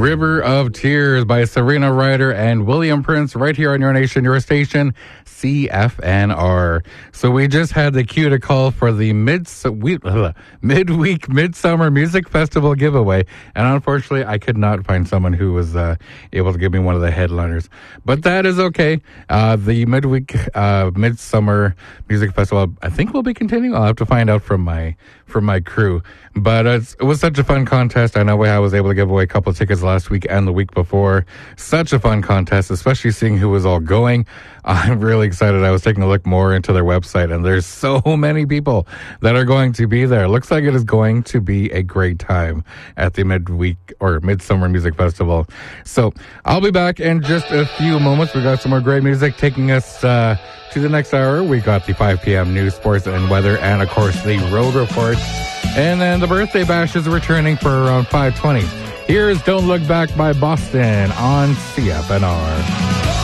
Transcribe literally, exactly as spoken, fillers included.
River of Tears by Serena Ryder and William Prince right here on your nation, your station, C F N R. So we just had the cue to call for the mid midweek Midsummer Music Festival giveaway. And unfortunately, I could not find someone who was uh, able to give me one of the headliners. But that is okay. Uh, the midweek uh, Midsummer Music Festival, I think, will be continuing. I'll have to find out from my from my crew. But uh, it was such a fun contest. I know I was able to give away a couple of tickets last week and the week before. Such a fun contest, especially seeing who was all going. I'm really excited. I was taking a look more into their website, and there's so many people that are going to be there. Looks like it is going to be a great time at the midweek or Midsummer Music Festival. So I'll be back in just a few moments. We got some more great music taking us uh, to the next hour. We got the five p.m. news, sports, and weather, and of course the road report. And then the birthday bash is returning for around five twenty. Here's Don't Look Back by Boston on C F N R.